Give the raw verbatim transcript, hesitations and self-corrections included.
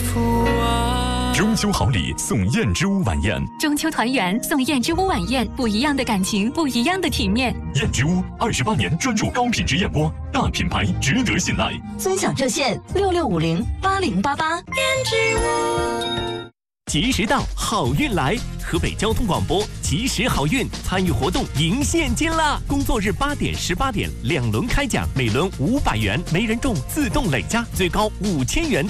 福啊！ 中秋好礼送燕之屋晚宴， 中秋团圆送燕之屋晚宴，不一样的感情，不一样的体面。 燕之屋二十八年专注高品质燕窝，大品牌值得信赖。 尊享热线六六五零八零八八。 燕之屋。 吉时到，好运来！河北交通广播吉时好运参与活动赢现金啦！工作日八点、十八点两轮开奖，每轮五百元，没人中自动累加，最高五千元